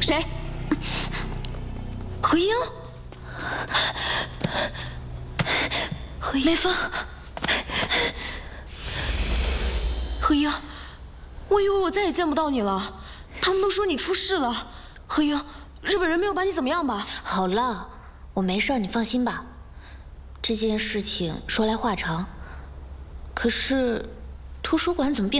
谁？何英？何英？梅芳。何英，我以为我再也见不到你了。他们都说你出事了。何英，日本人没有把你怎么样吧？ 好了，我没事，你放心吧。这件事情说来话长，可是图书馆怎么变